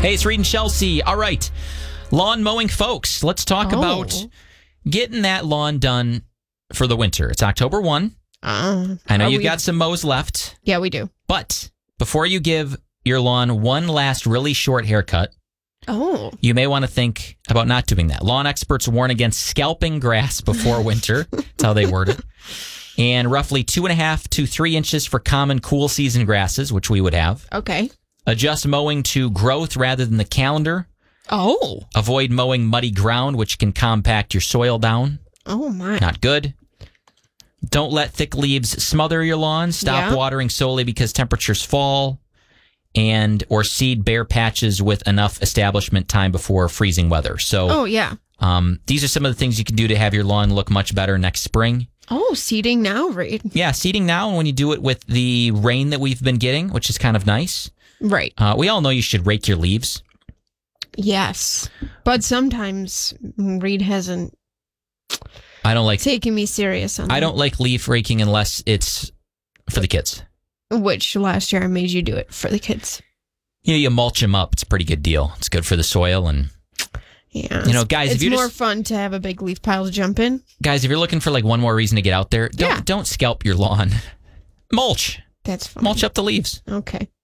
Hey, it's Reed and Chelsea. All right. Lawn mowing folks. Let's talk about getting that lawn done for the winter. It's October 1. I know you've got some mows left. Yeah, we do. But before you give your lawn one last really short haircut, you may want to think about not doing that. Lawn experts warn against scalping grass before winter. That's how they word it. And roughly 2.5 to 3 inches for common cool season grasses, which we would have. Okay. Adjust mowing to growth rather than the calendar. Avoid mowing muddy ground, which can compact your soil down. Oh, my. Not good. Don't let thick leaves smother your lawn. Stop watering solely because temperatures fall. And or seed bare patches with enough establishment time before freezing weather. So, these are some of the things you can do to have your lawn look much better next spring. Seeding now, Reed. Yeah, seeding now, and when you do it with the rain that we've been getting, which is kind of nice. Right. We all know you should rake your leaves. Yes. But sometimes Reed hasn't taken me serious on that. I don't like leaf raking unless it's for the kids. Which last year I made you do it for the kids. You mulch them up. It's a pretty good deal. It's good for the soil. And, guys, it's more fun to have a big leaf pile to jump in. Guys, if you're looking for like one more reason to get out there, don't scalp your lawn. Mulch. That's fine. Mulch up the leaves. Okay.